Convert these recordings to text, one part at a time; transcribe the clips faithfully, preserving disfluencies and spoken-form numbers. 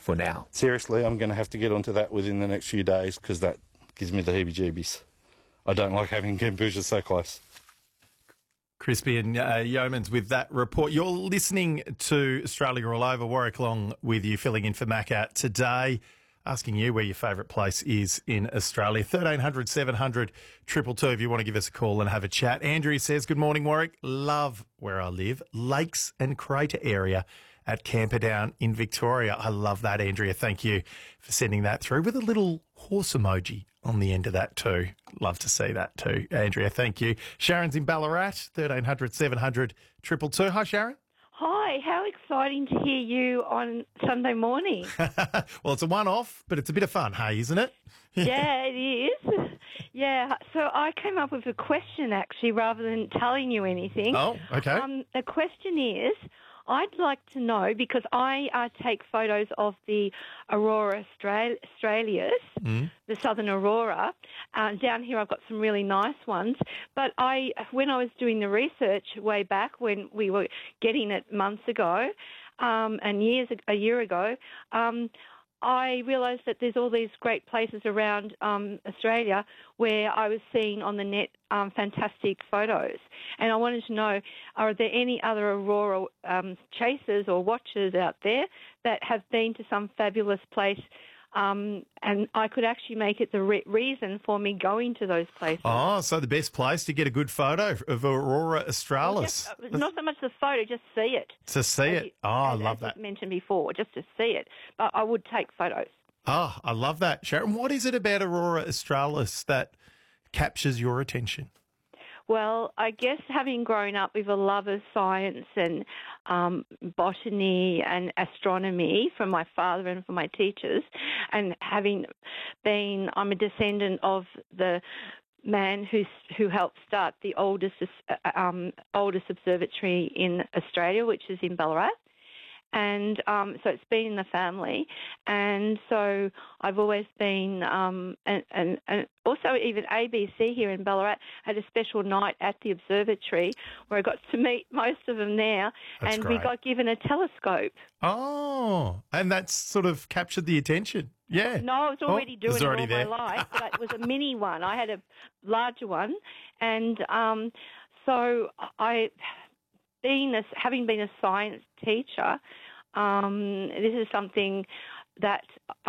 for now. Seriously, I'm going to have to get onto that within the next few days because that gives me the heebie-jeebies. I don't like having kombucha so close. Crispy and uh, Yeomans with that report. You're listening to Australia All Over. Warwick Long with you, filling in for Mac out today, asking you where your favourite place is in Australia. thirteen hundred, seven hundred, two two two if you want to give us a call and have a chat. Andrew says, good morning, Warwick. Love where I live. Lakes and crater area at Camperdown in Victoria. I love that, Andrea. Thank you for sending that through with a little horse emoji on the end of that too. Love to see that too, Andrea. Thank you. Sharon's in Ballarat, thirteen hundred, seven hundred, two two two. Hi, Sharon. Hi, how exciting to hear you on Sunday morning. Well, it's a one-off, but it's a bit of fun, hey, isn't it? Yeah, it is. Yeah, so I came up with a question, actually, rather than telling you anything. Oh, okay. Um, the question is, I'd like to know, because I uh, take photos of the Aurora Austral- Australis, Mm. the Southern Aurora. Uh, down here I've got some really nice ones. But I, when I was doing the research way back when we were getting it months ago um, and years a year ago, um, I realised that there's all these great places around um, Australia where I was seeing on the net um, fantastic photos. And I wanted to know, are there any other Aurora um, chasers or watchers out there that have been to some fabulous place um, and I could actually make it the re- reason for me going to those places. Oh, so the best place to get a good photo of Aurora Australis. Well, just, uh, not so much the photo, just see it. To see as it. You, Oh, I as, love as that. was mentioned before, just to see it. But I would take photos. Oh, I love that. Sharon, what is it about Aurora Australis that captures your attention? Well, I guess having grown up with a love of science and um, botany and astronomy from my father and from my teachers, and having been, I'm a descendant of the man who who helped start the oldest um, oldest observatory in Australia, which is in Ballarat. And um, so it's been in the family. And so I've always been, um, and, and, and also even A B C here in Ballarat had a special night at the observatory where I got to meet most of them there. That's and great. we got given a telescope. Oh, and that's sort of captured the attention. Yeah. No, I was already oh, doing it already all there. my life, but it was a mini one. I had a larger one. And um, so I... Being a, having been a science teacher, um, this is something that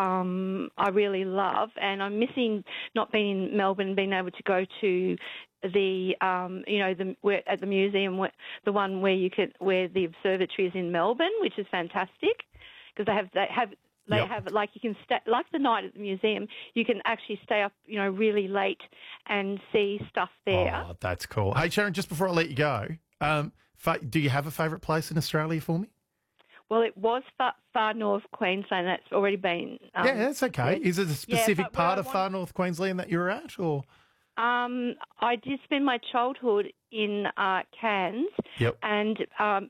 um, I really love, and I'm missing not being in Melbourne, being able to go to the um, you know the where, at the museum, where, the one where you could where the observatory is in Melbourne, which is fantastic because they have they have. They Yep. have, like, you can stay, like the night at the museum, you can actually stay up, you know, really late and see stuff there. Oh, that's cool. Hey, Sharon, just before I let you go, um, fa- do you have a favourite place in Australia for me? Well, it was far, far north Queensland. That's already been... Um, yeah, that's okay. yeah. Is it a specific Yeah, but part where I of want- far north Queensland that you're at, or...? Um, I did spend my childhood in uh, Cairns Yep. and um,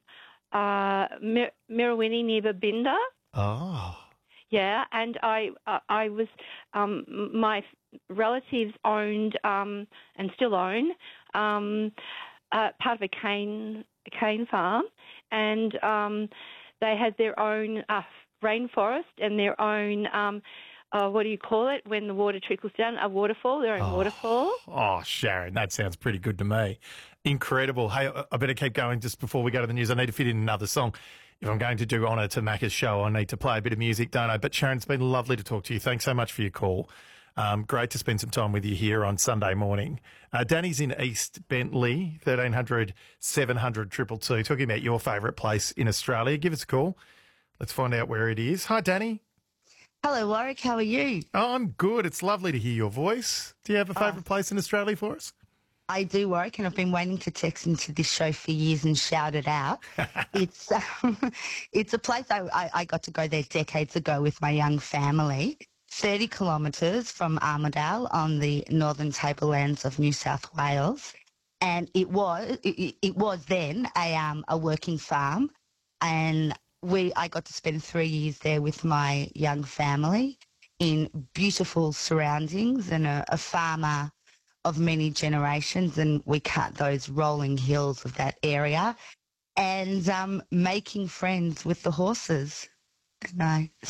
uh, Mir- Mirrawinny near Babinda. Oh... Yeah, and I uh, I was um, my relatives owned um, and still own um, uh, part of a cane cane farm, and um, they had their own uh, rainforest and their own um, uh, what do you call it when the water trickles down? A waterfall, their own Oh. waterfall. Oh, Sharon, that sounds pretty good to me. Incredible. Hey, I- I better keep going just before we go to the news. I need to fit in another song. If I'm going to do honour to Macca's show, I need to play a bit of music, don't I? But Sharon, it's been lovely to talk to you. Thanks so much for your call. Um, great to spend some time with you here on Sunday morning. Uh, Danny's in East Bentley, thirteen hundred, seven hundred, two two two, talking about your favourite place in Australia. Give us a call. Let's find out where it is. Hi, Danny. Hello, Warwick. How are you? Oh, I'm good. It's lovely to hear your voice. Do you have a favourite Oh. place in Australia for us? I do, Warwick, and I've been waiting to text into this show for years and shout it out. it's um, it's a place I, I, I got to go there decades ago with my young family, thirty kilometres from Armidale on the northern tablelands of New South Wales. And it was it, it was then a um a working farm, and we I got to spend three years there with my young family in beautiful surroundings and a, a farmer of many generations, and we cut those rolling hills of that area and um, making friends with the horses. And I